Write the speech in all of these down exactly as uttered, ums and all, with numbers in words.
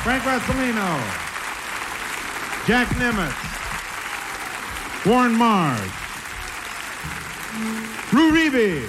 Frank Rosolino, Jack Nimitz, Warren Mars, Roo Reeve.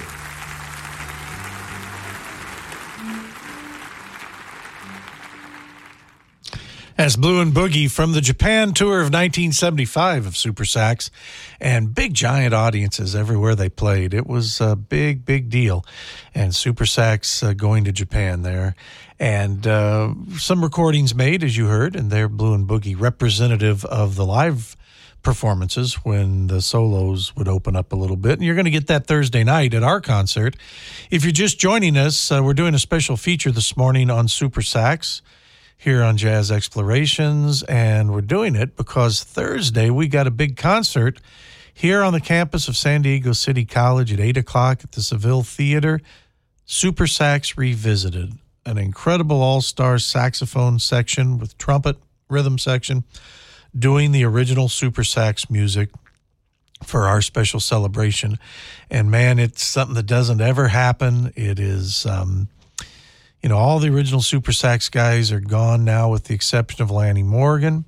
That's Blue and Boogie from the Japan tour of nineteen seventy-five of Super Sax, and big giant audiences everywhere they played. It was a big, big deal. And Super Sax uh, going to Japan there. And uh, some recordings made, as you heard, and they're Blue and Boogie, representative of the live performances when the solos would open up a little bit. And you're going to get that Thursday night at our concert. If you're just joining us, uh, we're doing a special feature this morning on Super Sax here on Jazz Explorations, and we're doing it because Thursday we got a big concert here on the campus of San Diego City College at eight o'clock at the Seville Theater. Super Sax Revisited, an incredible all-star saxophone section with trumpet rhythm section doing the original Super Sax music for our special celebration. And man, it's something that doesn't ever happen. It is... Um, You know, all the original Super Sax guys are gone now with the exception of Lanny Morgan.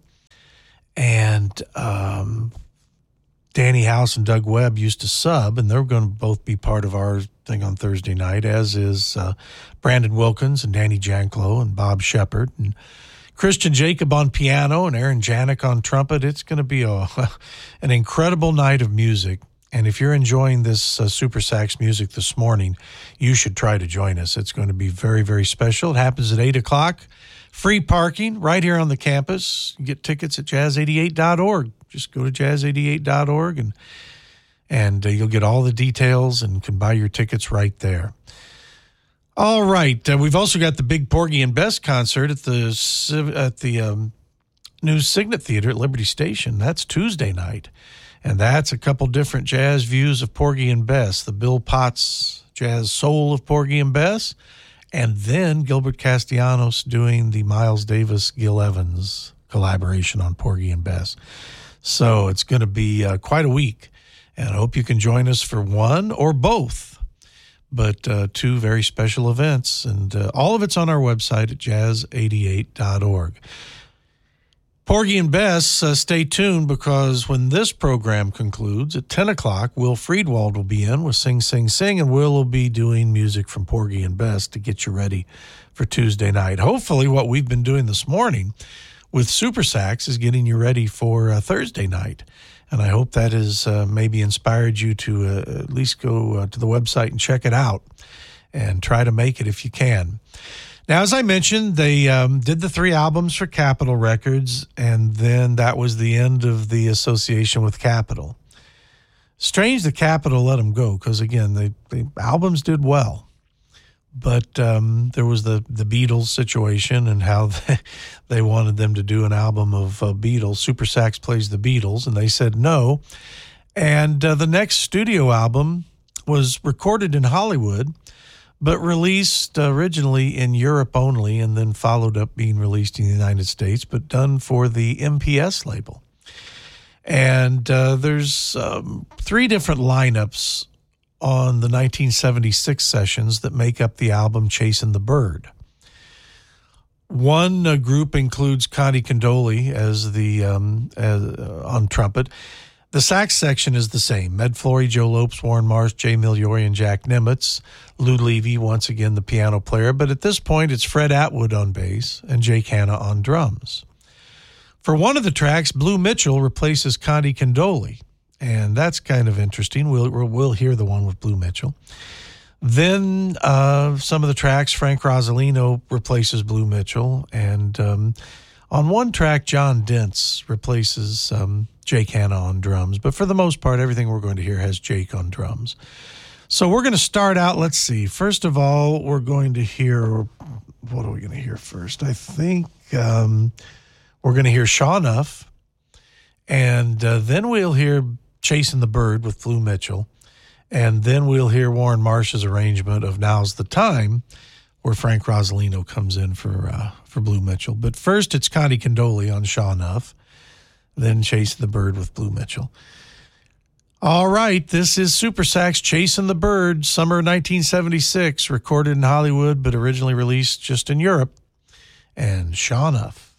And um, Danny House and Doug Webb used to sub, and they're going to both be part of our thing on Thursday night, as is uh, Brandon Wilkins and Danny Janklow and Bob Shepard and Christian Jacob on piano and Aaron Janik on trumpet. It's going to be a, an incredible night of music. And if you're enjoying this uh, Super Sax music this morning, you should try to join us. It's going to be very, very special. It happens at eight o'clock. Free parking right here on the campus. You get tickets at jazz eighty-eight dot org. Just go to jazz eighty-eight dot org, and, and uh, you'll get all the details and can buy your tickets right there. All right. Uh, we've also got the big Porgy and Bess concert at the, at the um, new Signet Theater at Liberty Station. That's Tuesday night. And that's a couple different jazz views of Porgy and Bess, the Bill Potts jazz soul of Porgy and Bess, and then Gilbert Castellanos doing the Miles Davis, Gil Evans collaboration on Porgy and Bess. So it's going to be uh, quite a week, and I hope you can join us for one or both, but uh, two very special events, and uh, all of it's on our website at jazz eighty-eight dot org. Porgy and Bess, uh, stay tuned, because when this program concludes at ten o'clock, Will Friedwald will be in with Sing, Sing, Sing, and Will will be doing music from Porgy and Bess to get you ready for Tuesday night. Hopefully what we've been doing this morning with Super Sax is getting you ready for uh, Thursday night, and I hope that has uh, maybe inspired you to uh, at least go uh, to the website and check it out and try to make it if you can. Now, as I mentioned, they um, did the three albums for Capitol Records, and then that was the end of the association with Capitol. Strange that Capitol let them go, because, again, the, the albums did well. But um, there was the, the Beatles situation and how they, they wanted them to do an album of uh, Beatles. Super Sax plays the Beatles, and they said no. And uh, the next studio album was recorded in Hollywood, but released originally in Europe only, and then followed up being released in the United States, but done for the M P S label. And uh, there's um, three different lineups on the nineteen seventy-six sessions that make up the album Chasing the Bird. One uh, group includes Conte Candoli as the um, as, uh, on trumpet. The sax section is the same. Med Flory, Joe Lopes, Warren Mars, Jay Migliori, and Jack Nimitz. Lou Levy, once again, the piano player. But at this point, it's Fred Atwood on bass and Jake Hanna on drums. For one of the tracks, Blue Mitchell replaces Conte Candoli, and that's kind of interesting. We'll, we'll hear the one with Blue Mitchell. Then uh, some of the tracks, Frank Rosolino replaces Blue Mitchell, and um, on one track, John Dentz replaces um, Jake Hanna on drums. But for the most part, everything we're going to hear has Jake on drums. So we're going to start out, let's see. First of all, we're going to hear, what are we going to hear first? I think um, we're going to hear Shaw Nuff, and uh, then we'll hear Chasing the Bird with Blue Mitchell, and then we'll hear Warren Marsh's arrangement of Now's the Time, where Frank Rosolino comes in for uh, for Blue Mitchell. But first, it's Conte Candoli on Shaw Nuff, then Chasing the Bird with Blue Mitchell. All right, this is Super Sax Chasing the Bird, summer nineteen seventy-six, recorded in Hollywood, but originally released just in Europe. and Shaw Nuff.